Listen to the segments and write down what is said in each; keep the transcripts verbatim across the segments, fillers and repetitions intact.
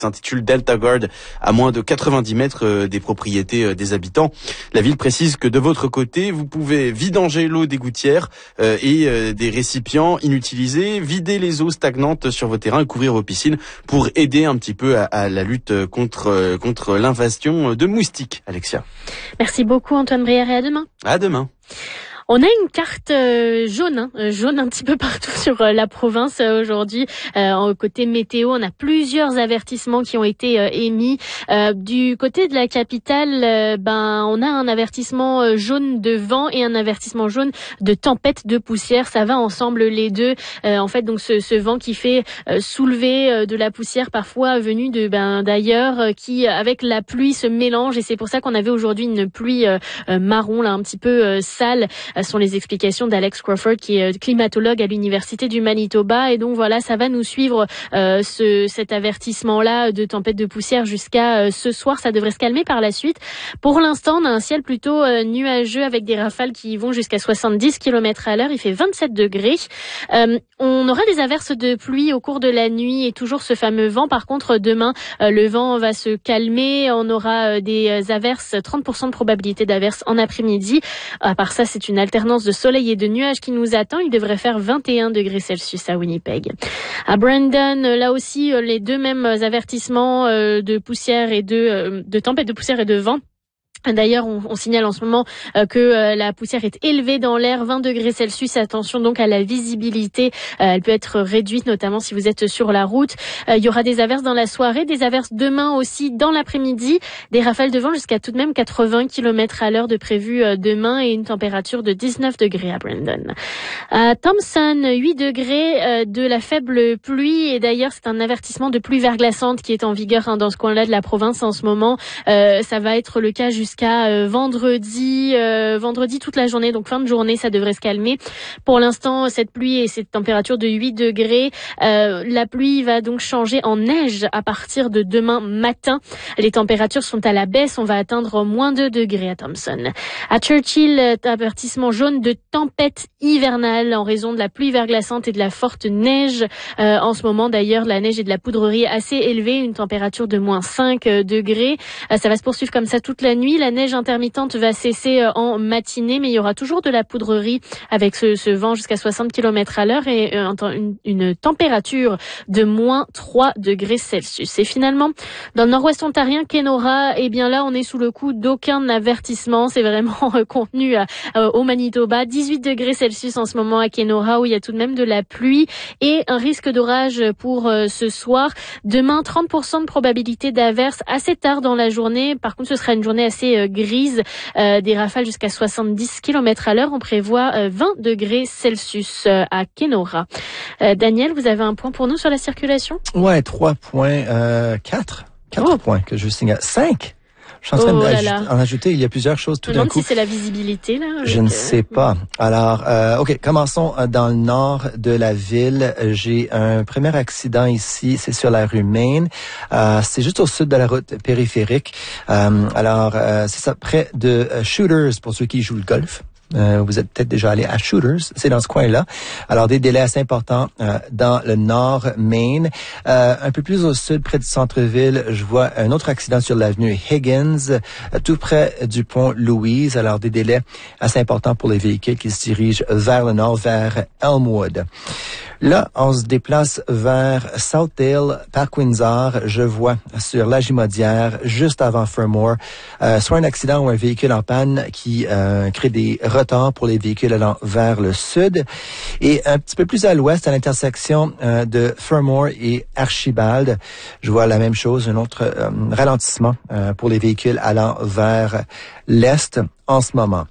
s'intitule Delta Guard, à moins de quatre-vingt-dix mètres euh, des propriétés euh, des habitants. La ville précise que de votre côté, vous pouvez vidanger l'eau des gouttières euh, et euh, des récipients inutilisés, vider les eaux stagnantes sur vos terrains et couvrir vos piscines pour aider un petit peu à, à la lutte contre, euh, contre l'invasion de moustiques. Alexia. Merci beaucoup Antoine Brière et à demain. À demain. On a une carte euh, jaune, hein, jaune un petit peu partout sur euh, la province euh, aujourd'hui. Euh, côté météo, on a plusieurs avertissements qui ont été euh, émis. Euh, du côté de la capitale, euh, ben on a un avertissement euh, jaune de vent et un avertissement jaune de tempête de poussière. Ça va ensemble les deux. Euh, en fait, donc ce, ce vent qui fait euh, soulever euh, de la poussière parfois venue de ben d'ailleurs, euh, qui avec la pluie se mélange. Et c'est pour ça qu'on avait aujourd'hui une pluie euh, euh, marron là, un petit peu euh, sale. Sont les explications d'Alex Crawford, qui est climatologue à l'université du Manitoba. Et donc voilà, ça va nous suivre euh, ce, cet avertissement-là de tempête de poussière jusqu'à euh, ce soir. Ça devrait se calmer par la suite. Pour l'instant, on a un ciel plutôt euh, nuageux avec des rafales qui vont jusqu'à soixante-dix kilomètres à l'heure. Il fait vingt-sept degrés. Euh, on aura des averses de pluie au cours de la nuit et toujours ce fameux vent. Par contre, demain, euh, le vent va se calmer. On aura euh, des averses, trente pour cent de probabilité d'averses en après-midi. À part ça, c'est une alternance de soleil et de nuages qui nous attend. Il devrait faire vingt et un degrés Celsius à Winnipeg. À Brandon, là aussi, les deux mêmes avertissements de poussière et de, de tempête de poussière et de vent. D'ailleurs, on, on signale en ce moment euh, que euh, la poussière est élevée dans l'air, vingt degrés Celsius. Attention donc à la visibilité. Euh, elle peut être réduite, notamment si vous êtes sur la route. Euh, il y aura des averses dans la soirée, des averses demain aussi dans l'après-midi. Des rafales de vent jusqu'à tout de même quatre-vingts kilomètres à l'heure de prévu euh, demain et une température de dix-neuf degrés à Brandon. À Thompson, huit degrés euh, de la faible pluie. Et d'ailleurs, c'est un avertissement de pluie verglaçante qui est en vigueur hein, dans ce coin-là de la province en ce moment. Euh, ça va être le cas jusqu'à Jusqu'à euh, vendredi, euh, vendredi toute la journée, donc fin de journée, ça devrait se calmer. Pour l'instant, cette pluie et cette température de huit degrés, euh, la pluie va donc changer en neige à partir de demain matin. Les températures sont à la baisse, on va atteindre moins deux degrés à Thompson. À Churchill, avertissement jaune de tempête hivernale en raison de la pluie verglaçante et de la forte neige. Euh, en ce moment, d'ailleurs, la neige et de la poudrerie assez élevée, une température de moins cinq degrés. Euh, ça va se poursuivre comme ça toute la nuit. La neige intermittente va cesser en matinée, mais il y aura toujours de la poudrerie avec ce, ce vent jusqu'à soixante kilomètres à l'heure et une, une température de moins trois degrés Celsius. Et finalement, dans le nord-ouest ontarien, Kenora, eh bien là, on est sous le coup d'aucun avertissement. C'est vraiment contenu à, à, au Manitoba. dix-huit degrés Celsius en ce moment à Kenora, où il y a tout de même de la pluie et un risque d'orage pour euh, ce soir. Demain, trente pour cent de probabilité d'averse assez tard dans la journée. Par contre, ce sera une journée assez grise, euh, des rafales jusqu'à soixante-dix kilomètres à l'heure. On prévoit euh, vingt degrés Celsius euh, à Kenora. Euh, Daniel, vous avez un point pour nous sur la circulation? Ouais, trois points, euh, quatre. Quatre oh. points que je signale. Cinq. Je suis en train oh d'en ajouter, il y a plusieurs choses tout d'un coup. Si c'est la visibilité, là. Je ne sais pas. Alors, euh, OK, commençons dans le nord de la ville. J'ai un premier accident ici, c'est sur la rue Main. Euh, c'est juste au sud de la route périphérique. Euh, alors, euh, c'est ça, près de Shooters, pour ceux qui jouent le golf. Euh, vous êtes peut-être déjà allé à Shooters, c'est dans ce coin-là. Alors, des délais assez importants euh, dans le nord Maine. Euh, un peu plus au sud, près du centre-ville, je vois un autre accident sur l'avenue Higgins, euh, tout près du pont Louise. Alors, des délais assez importants pour les véhicules qui se dirigent vers le nord, vers Elmwood. Là, on se déplace vers Southdale, Parc Windsor. Je vois sur la Gimaudière, juste avant Fermor, euh, soit un accident ou un véhicule en panne qui euh, crée des retards pour les véhicules allant vers le sud. Et un petit peu plus à l'ouest, à l'intersection euh, de Fermor et Archibald, je vois la même chose, un autre euh, ralentissement euh, pour les véhicules allant vers l'est en ce moment.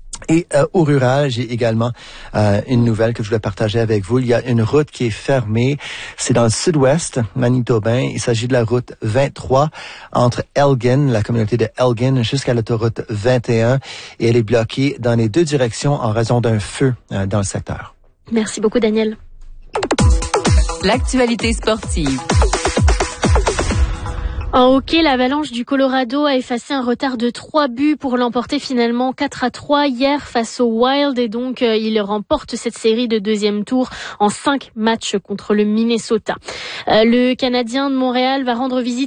Et euh, au rural, j'ai également euh, une nouvelle que je voulais partager avec vous. Il y a une route qui est fermée. C'est dans le sud-ouest manitobain. Il s'agit de la route vingt-trois entre Elgin, la communauté de Elgin, jusqu'à l'autoroute vingt et un. Et elle est bloquée dans les deux directions en raison d'un feu euh, dans le secteur. Merci beaucoup, Daniel. L'actualité sportive. En hockey, l'Avalanche du Colorado a effacé un retard de trois buts pour l'emporter finalement quatre à trois hier face au Wild et donc euh, il remporte cette série de deuxième tour en cinq matchs contre le Minnesota. Euh, le Canadien de Montréal va rendre visite